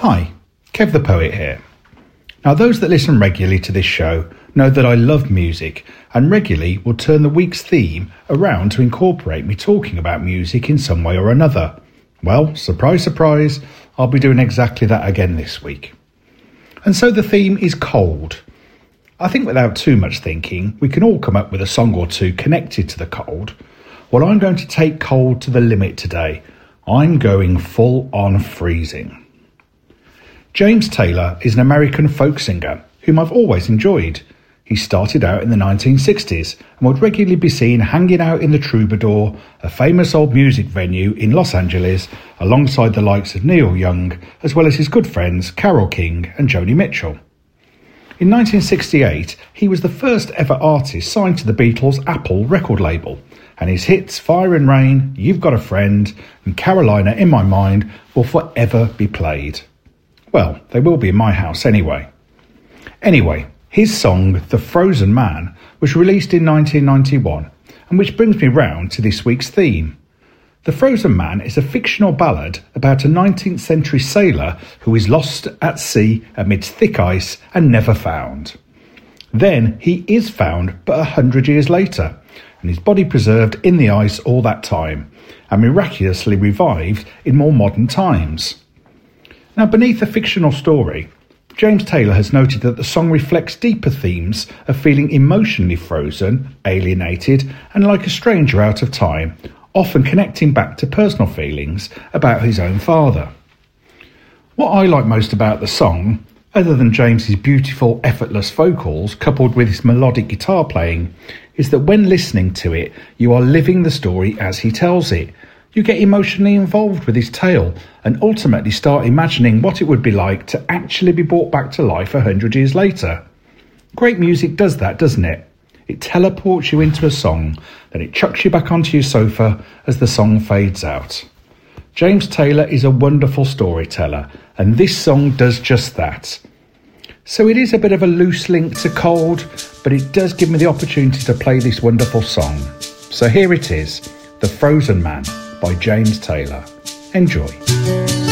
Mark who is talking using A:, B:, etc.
A: Hi, Kev the Poet here. Now, those that listen regularly to this show know that I love music and regularly will turn the week's theme around to incorporate me talking about music in some way or another. Well, surprise, surprise, I'll be doing exactly that again this week. And so the theme is cold. I think without too much thinking, we can all come up with a song or two connected to the cold. Well, I'm going to take cold to the limit today. I'm going full on freezing. James Taylor is an American folk singer whom I've always enjoyed. He started out in the 1960s and would regularly be seen hanging out in the Troubadour, a famous old music venue in Los Angeles, alongside the likes of Neil Young, as well as his good friends Carole King and Joni Mitchell. In 1968, he was the first ever artist signed to the Beatles' Apple record label, and his hits Fire and Rain, You've Got a Friend, and Carolina in My Mind will forever be played. Well, they will be in my house anyway. Anyway, his song, The Frozen Man, was released in 1991, and which brings me round to this week's theme. The Frozen Man is a fictional ballad about a 19th century sailor who is lost at sea amidst thick ice and never found. Then he is found but 100 years later, and his body preserved in the ice all that time, and miraculously revived in more modern times. Now, beneath the fictional story, James Taylor has noted that the song reflects deeper themes of feeling emotionally frozen, alienated, and like a stranger out of time, often connecting back to personal feelings about his own father. What I like most about the song, other than James's beautiful, effortless vocals coupled with his melodic guitar playing, is that when listening to it, you are living the story as he tells it. You get emotionally involved with his tale and ultimately start imagining what it would be like to actually be brought back to life 100 years later. Great music does that, doesn't it? It teleports you into a song, then it chucks you back onto your sofa as the song fades out. James Taylor is a wonderful storyteller, and this song does just that. So it is a bit of a loose link to cold, but it does give me the opportunity to play this wonderful song. So here it is, The Frozen Man by James Taylor. Enjoy.